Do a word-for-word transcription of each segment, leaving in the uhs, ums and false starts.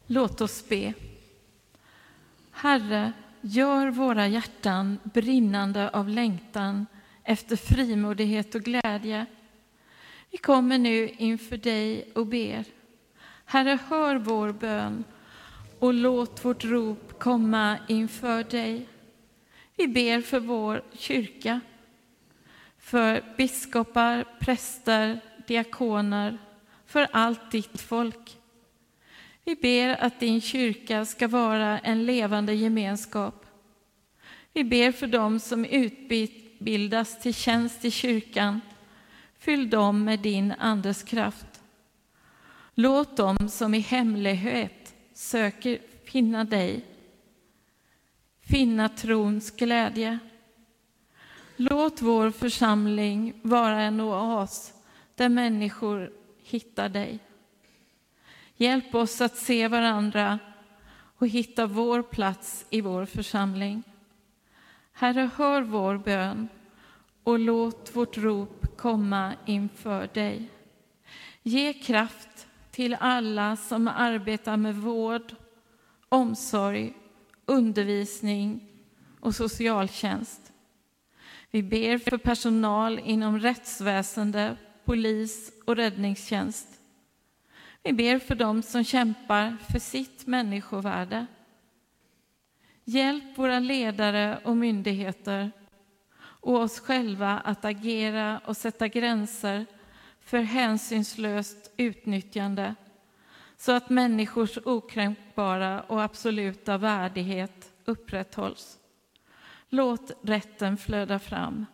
Låt oss be. Herre, gör våra hjärtan brinnande av längtan efter frimodighet och glädje. Vi kommer nu inför dig och ber. Herre, hör vår bön och låt vårt rop komma inför dig. Vi ber för vår kyrka, för biskopar, präster, diakoner, för allt ditt folk. Vi ber att din kyrka ska vara en levande gemenskap. Vi ber för dem som utbildas till tjänst i kyrkan. Fyll dem med din andes kraft. Låt dem som i hemlighet söker finna dig, finna trons glädje. Låt vår församling vara en oas där människor hittar dig. Hjälp oss att se varandra och hitta vår plats i vår församling. Herre, hör vår bön och låt vårt rop komma inför dig. Ge kraft till alla som arbetar med vård, omsorg, undervisning och socialtjänst. Vi ber för personal inom rättsväsende, polis och räddningstjänst. Vi ber för dem som kämpar för sitt människovärde. Hjälp våra ledare och myndigheter och oss själva att agera och sätta gränser för hänsynslöst utnyttjande så att människors okränkbara och absoluta värdighet upprätthålls. Låt rätten flöda fram.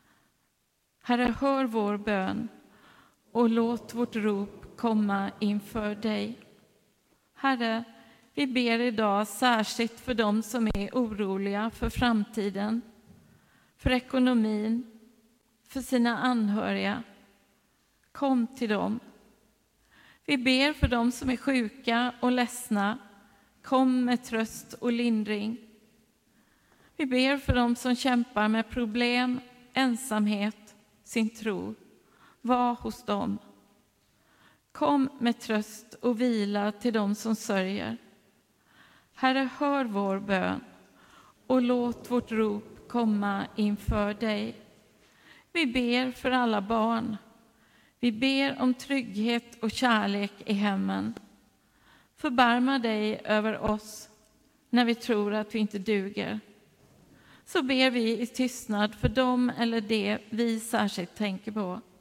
Herre, hör vår bön och låt vårt rop komma inför dig. Herre, vi ber idag särskilt för dem som är oroliga för framtiden, för ekonomin, för sina anhöriga. Kom till dem. Vi ber för dem som är sjuka och ledsna. Kom med tröst och lindring. Vi ber för dem som kämpar med problem, ensamhet, sin tro. Var hos dem. Kom med tröst och vila till dem som sörjer. Herre, hör vår bön och låt vårt rop komma inför dig. Vi ber för alla barn. Vi ber om trygghet och kärlek i hemmen. Förbarma dig över oss när vi tror att vi inte duger. Så ber vi i tystnad för dem eller det vi särskilt tänker på.